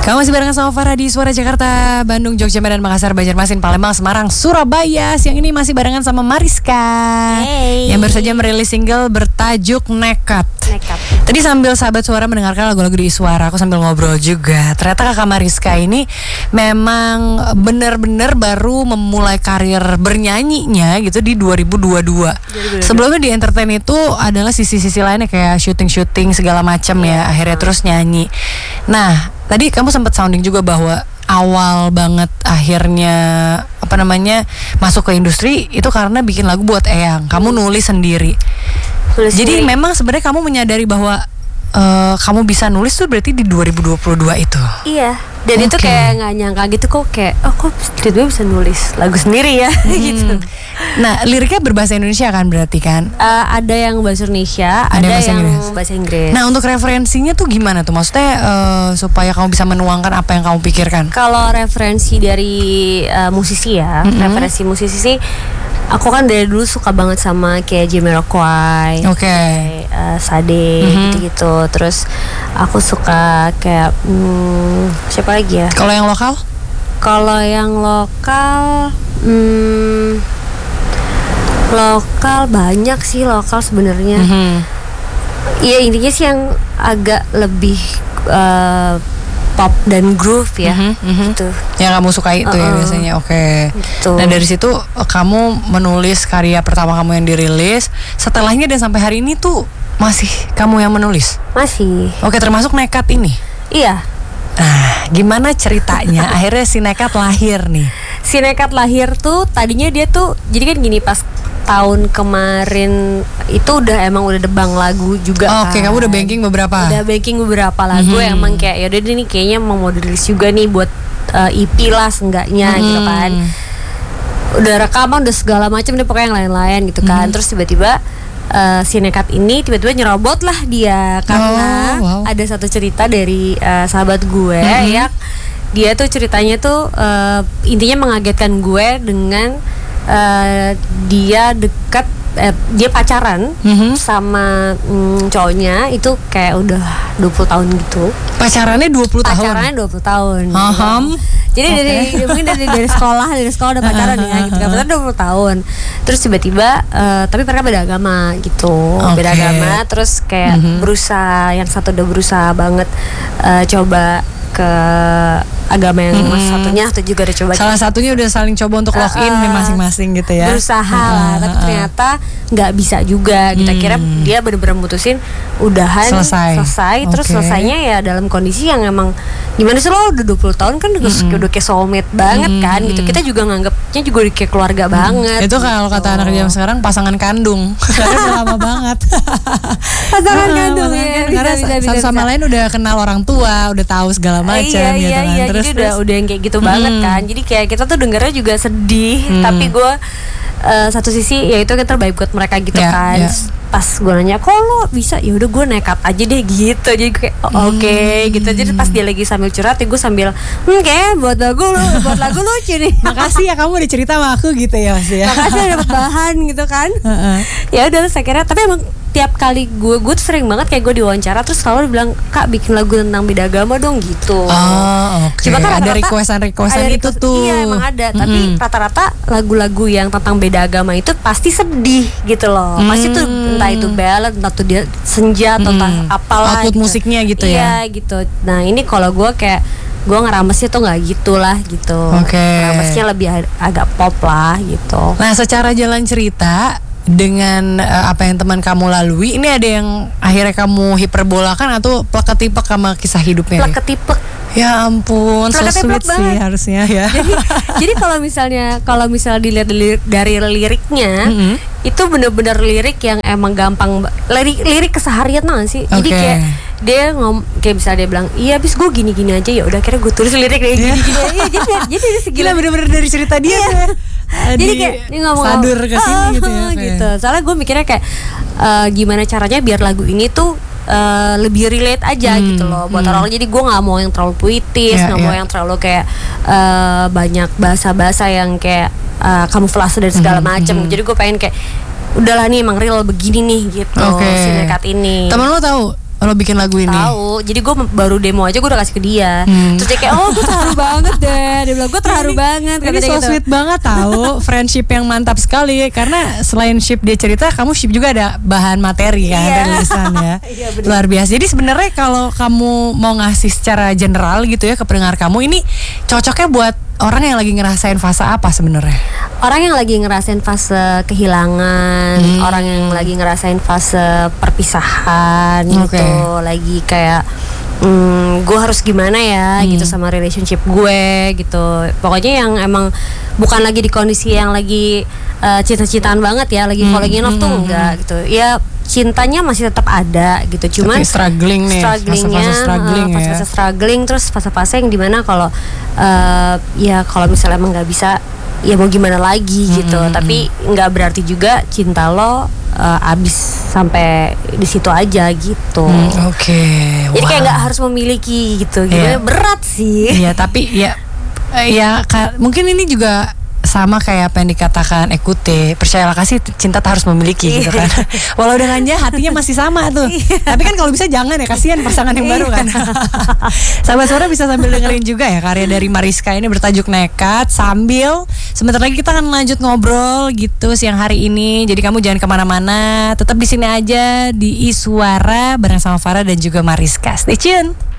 Kamu masih barengan sama Farah di Suara Jakarta, Bandung, Jogja, Medan, Makassar, Banjarmasin, Palembang, Semarang, Surabaya. Siang ini masih barengan sama Mariska, yang baru saja merilis single bertajuk Nekat. Tadi sambil sahabat suara mendengarkan lagu-lagu di Suara, aku sambil ngobrol juga. Ternyata kakak Mariska ini memang benar-benar baru memulai karir bernyanyinya gitu di 2022. Sebelumnya di entertain itu adalah sisi-sisi lainnya kayak syuting-syuting segala macam ya. Akhirnya terus nyanyi. Nah, tadi kamu sempat sounding juga bahwa awal banget akhirnya masuk ke industri itu karena bikin lagu buat Eyang. Kamu nulis sendiri. Jadi memang sebenarnya kamu menyadari bahwa kamu bisa nulis tuh berarti di 2022 itu. Iya. Dan itu kayak nggak nyangka gitu kok, kayak kok tiba-tiba bisa nulis lagu sendiri ya gitu. Nah, liriknya berbahasa Indonesia kan berarti kan? Ada yang bahasa Indonesia, ada yang bahasa Inggris. Nah, untuk referensinya tuh gimana tuh? Maksudnya supaya kamu bisa menuangkan apa yang kamu pikirkan? Kalau referensi dari musisi ya, referensi musisi sih, aku kan dari dulu suka banget sama kayak Jamiroquai, Sade, gitu-gitu. Terus aku suka kayak siapa lagi ya? Kalau yang lokal? Kalau yang lokal, lokal banyak sih lokal sebenarnya. Iya, intinya sih yang agak lebih pop dan groove ya, gitu. Yang kamu suka itu ya biasanya, gitu. Nah dari situ kamu menulis karya pertama kamu yang dirilis. Setelahnya dan sampai hari ini tuh masih kamu yang menulis? Masih. Termasuk Nekat ini? Iya. Nah, gimana ceritanya akhirnya si Nekat lahir nih? Si Nekat lahir tuh tadinya dia tuh, jadi kan gini, pas tahun kemarin itu udah debang lagu juga. Kamu udah banking beberapa? Udah banking beberapa lagu emang kayak yaudah nih kayaknya mau dirilis juga nih buat EP lah seenggaknya gitu kan. Udah rekaman, udah segala macam deh pokoknya yang lain-lain gitu kan. Terus tiba-tiba si Nekat ini tiba-tiba nyerobot lah dia karena ada satu cerita dari sahabat gue ya. Dia tuh ceritanya tuh intinya mengagetkan gue dengan dia dekat, dia pacaran sama cowoknya itu kayak udah 20 tahun gitu. Pacarannya 20 tahun? Pacarannya 20 tahun. Jadi dari sekolah udah pacaran ya gitu kan. Pacaran 20 tahun. Terus tiba-tiba tapi mereka beda agama gitu. Beda agama, terus kayak berusaha, yang satu udah berusaha banget coba ke agama yang satunya, atau juga udah coba. Salah satunya udah saling coba untuk login masing-masing gitu ya. Berusaha lah, tapi ternyata nggak bisa juga. Kita kira dia benar-benar mutusin udahan, selesai. Terus selesainya ya dalam kondisi yang emang gimana sih, lo udah 20 tahun kan udah kayak soulmate banget kan gitu. Kita juga nganggapnya juga kayak keluarga banget. Itu kalau kata anak zaman sekarang pasangan kandung. Karena udah lama banget. Pasangan kandung ya. Karena satu sama lain udah kenal orang tua, udah tahu segala macam gitu kan. Terus jadi udah yang kayak gitu banget kan. Jadi kayak kita tuh dengarnya juga sedih, tapi gue satu sisi ya itu kan terbaik buat mereka gitu kan. Pas gue nanya, kok lo bisa? Ya udah gue nekat aja deh gitu. Jadi kayak gitu. Jadi pas dia lagi sambil curhat ya gue sambil kayak buat lagu lucu nih. Makasih ya kamu udah cerita sama aku gitu ya Mas ya. Makasih udah dapet bahan gitu kan. Ya udah saya kira, tapi emang tiap kali gue tuh sering banget kayak gue diwawancara terus selalu bilang, Kak bikin lagu tentang beda agama dong gitu. Cuma kan ada requestan itu tuh. Iya emang ada, tapi rata-rata lagu-lagu yang tentang beda agama itu pasti sedih gitu loh. Pasti tuh entah itu ballad, entah tuh dia senja atau entah apalah. Output gitu. musiknya gitu ya. Iya gitu. Nah ini kalau gue kayak gue ngeramesnya tuh nggak gitulah gitu. Ngeramesnya lebih agak pop lah gitu. Nah secara jalan cerita dengan apa yang teman kamu lalui, ini ada yang akhirnya kamu hiperbolakan atau plek-ketipek sama kisah hidupnya? Plek-ketipek. Ya ampun, so sweet sih harusnya ya. Jadi kalau misalnya dilihat dari liriknya, itu benar-benar lirik yang emang gampang, lirik keseharian nggak sih? Jadi kayak dia kayak misalnya dia bilang, iya abis gue gini-gini aja, ya udah akhirnya gue tulis lirik kayak gini-gini. Jadi segila bener-bener dari cerita dia tuh. Jadi kayak dia ngomong sadur ke sini gitu ya. Gitu. Soalnya gue mikirnya kayak gimana caranya biar lagu ini tuh lebih relate aja gitu loh buat orang. Jadi gue nggak mau yang terlalu puitis, nggak mau yang terlalu kayak banyak bahasa-bahasa yang kayak kamuflase dan segala macam. Jadi gue pengen kayak udahlah nih emang real begini nih gitu. Si Nekat ini. Temen lo tahu lo bikin lagu ini? Tahu. Jadi gue baru demo aja gue udah kasih ke dia. Terus dia kayak, oh gue terharu banget deh. Dia bilang gue terharu banget. Ini so gitu. sweet banget tahu. Friendship yang mantap sekali. Karena selain ship dia cerita, kamu ship juga ada bahan materi kan, Iya. rilisan ya. Iya, bener. Luar biasa. Jadi sebenarnya kalau kamu mau ngasih secara general gitu ya ke pendengar kamu, ini cocoknya buat orang yang lagi ngerasain fase apa sebenarnya? Orang yang lagi ngerasain fase kehilangan, orang yang lagi ngerasain fase perpisahan gitu, lagi kayak gue harus gimana ya gitu sama relationship gue gitu. Pokoknya yang emang bukan lagi di kondisi yang lagi cita-citaan banget ya, lagi falling in love tuh enggak gitu. Ya cintanya masih tetap ada gitu, cuman tapi struggling nih, fase-fase struggling, terus fase-fase yang dimana kalau ya kalau misalnya emang nggak bisa ya mau gimana lagi gitu, tapi nggak berarti juga cinta lo abis sampai di situ aja gitu. Oke. Jadi kayak nggak harus memiliki gitu, gimana berat sih. Iya, tapi ya mungkin ini juga sama kayak apa yang dikatakan Ekute, percayalah kasih cinta tak harus memiliki gitu kan. Walau dengannya hatinya masih sama tuh. Tapi kan kalau bisa jangan ya, kasihan pasangan yang baru kan. Sahabat Suara bisa sambil dengerin juga ya karya dari Mariska ini bertajuk Nekat, sambil sebentar lagi kita akan lanjut ngobrol gitu siang hari ini. Jadi kamu jangan kemana-mana, tetap di sini aja di Iswara bareng sama Farah dan juga Mariska. Stay tune.